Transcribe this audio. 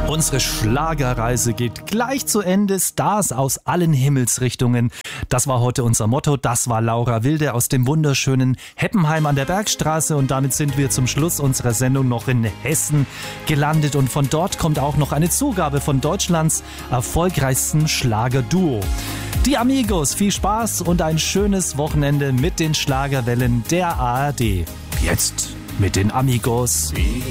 Unsere Schlagerreise geht gleich zu Ende. Stars aus allen Himmelsrichtungen. Das war heute unser Motto. Das war Laura Wilde aus dem wunderschönen Heppenheim an der Bergstraße. Und damit sind wir zum Schluss unserer Sendung noch in Hessen gelandet. Und von dort kommt auch noch eine Zugabe von Deutschlands erfolgreichsten Schlagerduo. Die Amigos, viel Spaß und ein schönes Wochenende mit den Schlagerwellen der ARD. Jetzt mit den Amigos.